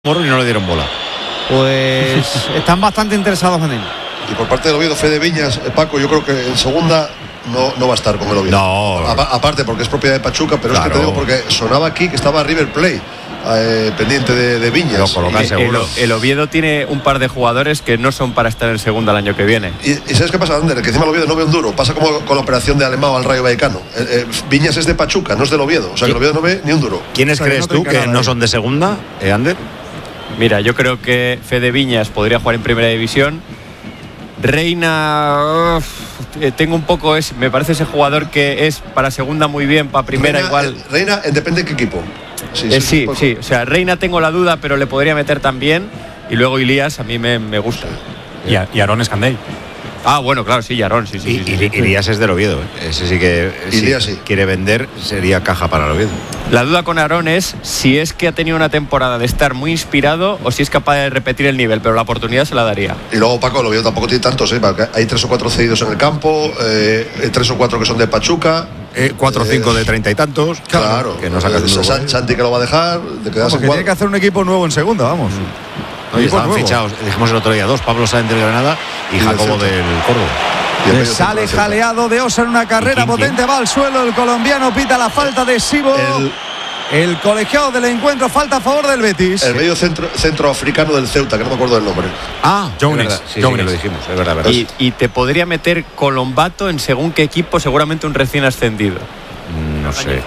y no le dieron bola. Pues están bastante interesados en él. Y por parte del Oviedo, Fede Viñas, Paco, yo creo que en segunda no va a estar con el Oviedo. No. Aparte porque es propiedad de Pachuca, pero claro. Es que te digo porque sonaba aquí que estaba River Plate pendiente de Viñas. El Oviedo tiene un par de jugadores que no son para estar en segunda el año que viene. ¿Y sabes qué pasa, Ander? Que encima el Oviedo no ve un duro. Pasa como con la operación de Alemão al Rayo Vallecano. Viñas es de Pachuca, no es del Oviedo. O sea que el Oviedo no ve ni un duro. ¿Quiénes crees tú que no son de segunda, Ander? Mira, yo creo que Fede Viñas podría jugar en primera división. Reina, tengo un poco, me parece ese jugador que es para segunda muy bien, para primera Reina, igual. Reina, depende de qué equipo. Sí, o sea, Reina tengo la duda, pero le podría meter también. Y luego Ilías a mí me gusta. Y Aarón Escandell. Ah, bueno, claro, sí, Aarón, sí. Ilías es del Oviedo. Ese sí que si quiere vender sería caja para el Oviedo. La duda con Aarón es si es que ha tenido una temporada de estar muy inspirado o si es capaz de repetir el nivel, pero la oportunidad se la daría. Y luego Paco, el Oviedo tampoco tiene tantos, hay 3 o 4 cedidos en el campo, 3 o 4 que son de Pachuca. 4 o 5 de 30 y tantos. Claro, que no sacas Santi que lo va a dejar. Que tiene que hacer un equipo nuevo en segunda, vamos. Oye, estaban fichados, dijimos el otro día, 2, Pablo Sáenz del Granada y Jacobo del Córdoba. Sale jaleado de Osa en una carrera potente, va al suelo el colombiano, pita la falta de Sibo. El colegiado del encuentro, falta a favor del Betis. El medio centroafricano del Ceuta, que no me acuerdo del nombre. Jones. Sí, que lo dijimos, es verdad. Y te podría meter Colombato en según qué equipo, seguramente un recién ascendido. No sé.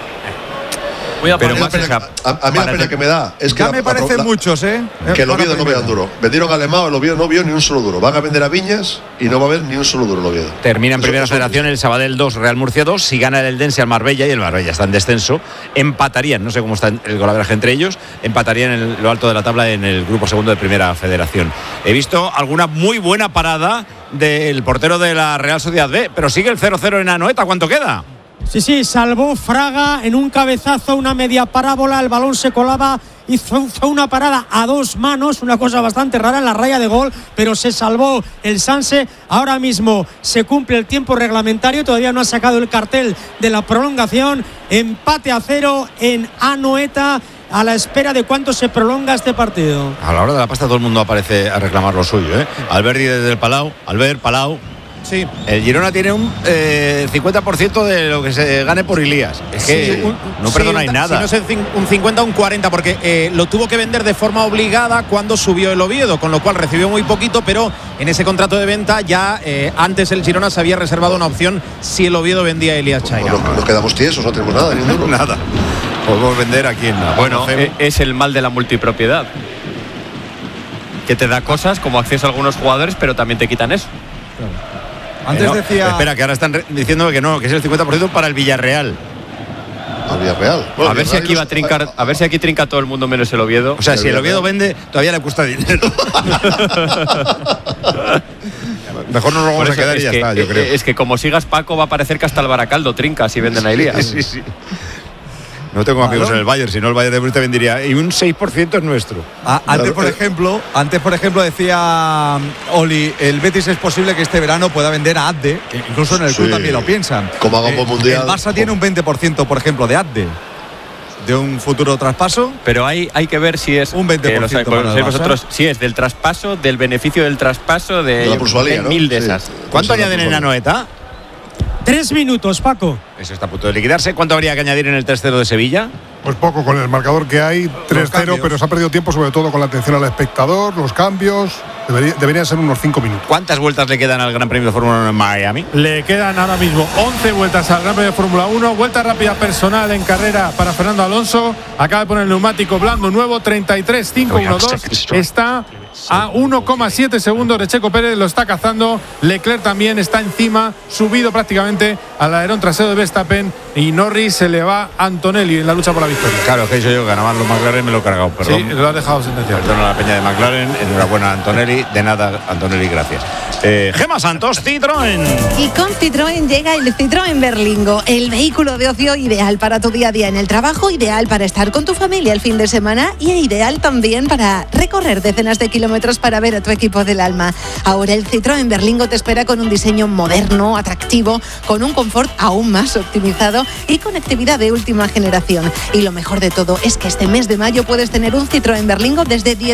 Pero más a mí la pena que me da es que ya me parecen muchos, que el Oviedo no vea un duro. Vendieron a Alemão, el Oviedo no vio ni un solo duro. Van a vender a Viñas y no va a haber ni un solo duro el Oviedo. Termina en primera federación el Sabadell 2, Real Murcia 2. Si gana el Eldense al Marbella, y el Marbella está en descenso, empatarían, no sé cómo está el golaveraje entre ellos, empatarían en lo alto de la tabla en el grupo segundo de primera federación. He visto alguna muy buena parada del portero de la Real Sociedad B, pero sigue el 0-0 en Anoeta. ¿Cuánto queda? Sí, salvó Fraga en un cabezazo, una media parábola, el balón se colaba, hizo una parada a 2 manos, una cosa bastante rara en la raya de gol, pero se salvó el Sanse. Ahora mismo se cumple el tiempo reglamentario, todavía no ha sacado el cartel de la prolongación. Empate a 0 en Anoeta, a la espera de cuánto se prolonga este partido. A la hora de la pasta todo el mundo aparece a reclamar lo suyo, Alberdi desde el Palau, Palau. Sí. El Girona tiene un 50% de lo que se gane por Ilías. Es que no perdonáis nada. Si no es un 50 o un 40, porque lo tuvo que vender de forma obligada cuando subió el Oviedo, con lo cual recibió muy poquito, pero en ese contrato de venta ya antes el Girona se había reservado una opción si el Oviedo vendía a Elías Chaira. Nos quedamos tiesos, no tenemos nada, ni un duro. Nada. Podemos vender a quien. Bueno, es el mal de la multipropiedad, que te da cosas como acceso a algunos jugadores, pero también te quitan eso. Claro. Antes decía. Espera, que ahora están diciendo que no, que es el 50% para el Villarreal. ¿Al Villarreal? Bueno, a ver si aquí va a trincar, a ver si aquí trinca todo el mundo menos el Oviedo. O sea, si el Oviedo vende, todavía le cuesta dinero. Mejor no lo vamos a quedar y ya está, yo creo. Es que como sigas, Paco, va a parecer que hasta el Baracaldo trinca si venden a Elías. Sí. No tengo amigos en el Bayern, si no el Bayern de Bruyne vendería. Y un 6% es nuestro. Antes, por ejemplo, decía Oli, el Betis es posible que este verano pueda vender a Adde, que incluso en el club también lo piensan. Como haga un buen mundial. El Barça tiene un 20%, por ejemplo, de Adde, de un futuro traspaso. Pero hay que ver si es un 20%. Vosotros, si es del traspaso, del beneficio del traspaso, de la plusvalía, ¿no? 1000 de esas. ¿Cuánto añaden en Anoeta? 3 minutos, Paco. Eso está a punto de liquidarse. ¿Cuánto habría que añadir en el 3-0 de Sevilla? Pues poco, con el marcador que hay, 3-0, pero se ha perdido tiempo, sobre todo con la atención al espectador, los cambios. Deberían ser unos 5 minutos. ¿Cuántas vueltas le quedan al Gran Premio de Fórmula 1 en Miami? Le quedan ahora mismo 11 vueltas al Gran Premio de Fórmula 1. Vuelta rápida personal en carrera para Fernando Alonso. Acaba de poner el neumático blando nuevo, 33.512. Está a 1,7 segundos de Checo Pérez, lo está cazando. Leclerc también está encima, subido prácticamente al alerón trasero de Verstappen, y Norris se le va a Antonelli en la lucha por la victoria. Claro, que he dicho yo, ganaban los McLaren, me lo he cargado, perdón. Sí, lo has dejado sentenciado. Perdón a la peña de McLaren, enhorabuena a Antonelli, de nada Antonelli, gracias. Gema Santos, Citroën. Y con Citroën llega el Citroën Berlingo, el vehículo de ocio ideal para tu día a día en el trabajo, ideal para estar con tu familia el fin de semana y ideal también para recorrer decenas de kilómetros para ver a tu equipo del alma. Ahora el Citroën Berlingo te espera con un diseño moderno, atractivo, con un confort aún más más optimizado y conectividad de última generación. Y lo mejor de todo es que este mes de mayo puedes tener un Citroën Berlingo desde